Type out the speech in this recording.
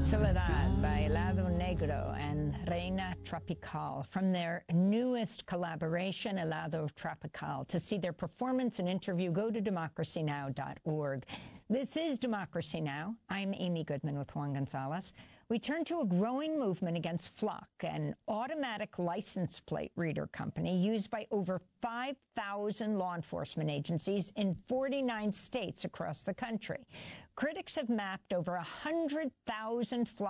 Soledad by Helado Negro and Reina Tropical from their newest collaboration, Helado Tropical. To see their performance and interview, go to democracynow.org. This is Democracy Now! I'm Amy Goodman with Juan Gonzalez. We turn to a growing movement against Flock, an automatic license plate reader company used by over 5,000 law enforcement agencies in 49 states across the country. Critics have mapped over 100,000 Flock